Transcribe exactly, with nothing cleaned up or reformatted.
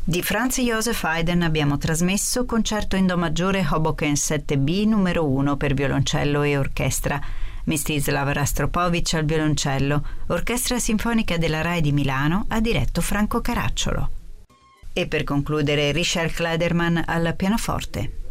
Di Franz Joseph Haydn abbiamo trasmesso Concerto in Do maggiore Hoboken sette B numero uno per violoncello e orchestra, Mstislav Rostropovich al violoncello, Orchestra Sinfonica della RAI di Milano ha diretto Franco Caracciolo. E per concludere Richard Clayderman al pianoforte.